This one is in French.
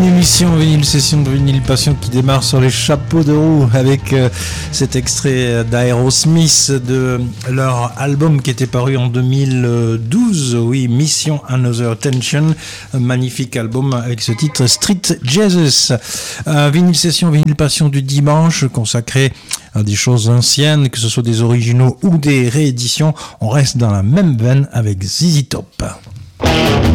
Émission vinyle, session de vinyle passion qui démarre sur les chapeaux de roue avec cet extrait d'Aerosmith de leur album qui était paru en 2012, oui, Mission Another Tension, un magnifique album avec ce titre Street Jesus. Vinyle session, vinyle passion du dimanche consacré à des choses anciennes, que ce soit des originaux ou des rééditions. On reste dans la même veine avec ZZ Top.